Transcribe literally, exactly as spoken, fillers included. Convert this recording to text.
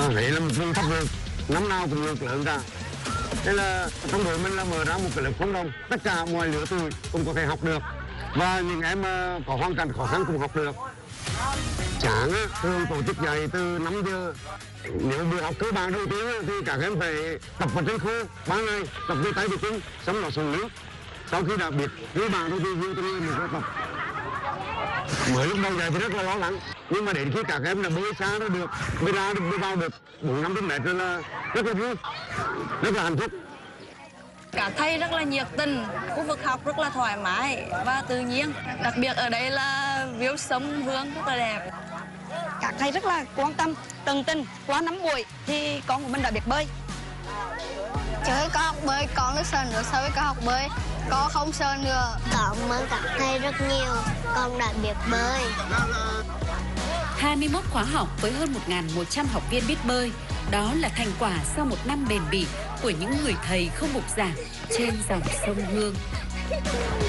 Làng Rẫy là một vùng thấp vượt, năm nào cũng được lớn cả. Nên là trong đội mình là mở ra một cái lớp không đồng, tất cả mọi lứa tuổi cũng có thể học được. Và những em có hoàn cảnh khó khăn cũng học được. Sáng thường tổ chức dạy từ năm giờ. Nếu bữa học cơ bản đầu tiên thì các em phải tập vào trên khô ba ngày, tập với tay với chân, xong nó xuống nước. Sau khi đã biết cơ bản đầu tiên thì mình sẽ tập. Mới lúc đầu dạy thì rất là lo lắng, nhưng mà đến khi các em là bơi xa nó được, bơi ra được, bơi vào được bốn năm mét rồi là rất là vui, rất là hạnh phúc. Các thầy rất là nhiệt tình, khu vực học rất là thoải mái và tự nhiên. Đặc biệt ở đây là view sông Hương rất là đẹp. Các thầy rất là quan tâm, tận tình. Qua năm buổi thì con của mình đã biết bơi. Chơi con học bơi, con rất sợ nước so với con học bơi. Con không sợ nữa. Cảm ơn các thầy rất nhiều, con đã biết bơi. hai mươi mốt khóa học với hơn một nghìn một trăm học viên biết bơi. Đó là thành quả sau một năm bền bỉ của những người thầy không mục giảng trên dòng sông Hương.